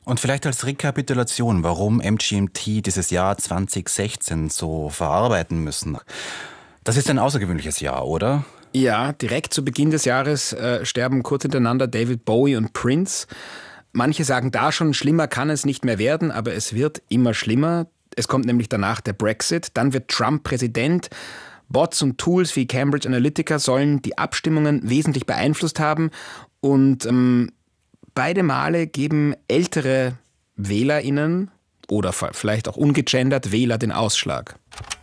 Und vielleicht als Rekapitulation, warum MGMT dieses Jahr 2016 so verarbeiten müssen. Das ist ein außergewöhnliches Jahr, oder? Ja, direkt zu Beginn des Jahres sterben kurz hintereinander David Bowie und Prince. Manche sagen da schon, schlimmer kann es nicht mehr werden, aber es wird immer schlimmer. Es kommt nämlich danach der Brexit, dann wird Trump Präsident. Bots und Tools wie Cambridge Analytica sollen die Abstimmungen wesentlich beeinflusst haben. Und beide Male geben ältere WählerInnen oder vielleicht auch ungegendert Wähler den Ausschlag.